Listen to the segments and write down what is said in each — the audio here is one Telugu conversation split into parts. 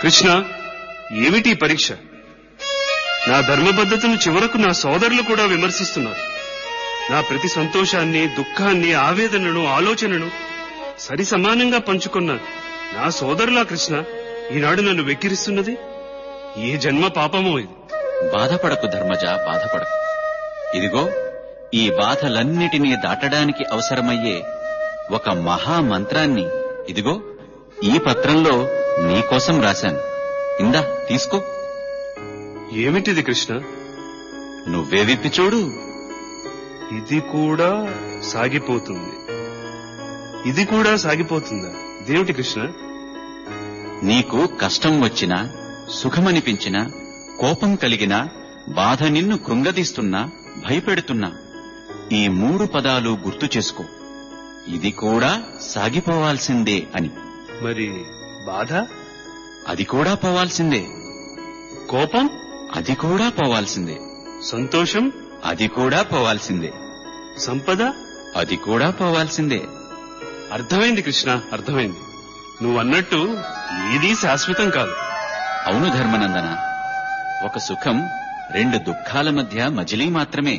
కృష్ణ, ఏమిటి పరీక్ష? నా ధర్మబద్ధతను చివరకు నా సోదరులు కూడా విమర్శిస్తున్నారు. నా ప్రతి సంతోషాన్ని, దుఃఖాన్ని, ఆవేదనను, ఆలోచనను సరి సమానంగా పంచుకున్న నా సోదరులా కృష్ణ ఈనాడు నన్ను వెక్కిరిస్తున్నది? ఏ జన్మ పాపమో ఇది. బాధపడకు ధర్మజ, బాధపడకు. ఇదిగో ఈ బాధలన్నిటినీ దాటడానికి అవసరమయ్యే ఒక మహామంత్రాన్ని ఇదిగో ఈ పత్రంలో నీకోసం రాశాను. ఇందా తీసుకో. ఏమిటిది కృష్ణ? నువ్వే విప్పి చూడు. ఇది కూడా సాగిపోతుంది. ఇది కూడా సాగిపోతుందా? దేవుటి కృష్ణ? నీకు కష్టం వచ్చినా, సుఖమనిపించినా, కోపం కలిగినా, బాధ నిన్ను కృంగదీస్తున్నా, భయపెడుతున్నా ఈ 3 పదాలు గుర్తు చేసుకో. ఇది కూడా సాగిపోవాల్సిందే అని. మరి బాధ? అది కూడా పోవాల్సిందే. కోపం? అది కూడా పోవాల్సిందే. సంతోషం? అది కూడా పోవాల్సిందే. సంపద? అది కూడా పోవాల్సిందే. అర్థమైంది కృష్ణ, అర్థమైంది. నువ్వన్నట్టు ఏదీ శాశ్వతం కాదు. అవును ధర్మనందన, ఒక సుఖం 2 దుఃఖాల మధ్య మజిలీ మాత్రమే.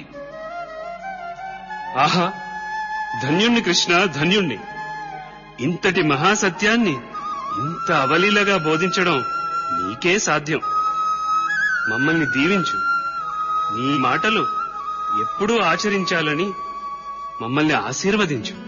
ఆహా, ధన్యుణ్ణి కృష్ణ, ధన్యుణ్ణి. ఇంతటి మహాసత్యాన్ని ఇంత అవలీలగా బోధించడం నీకే సాధ్యం. మమ్మల్ని దీవించు. నీ మాటలు ఎప్పుడూ ఆచరించాలని మమ్మల్ని ఆశీర్వదించు.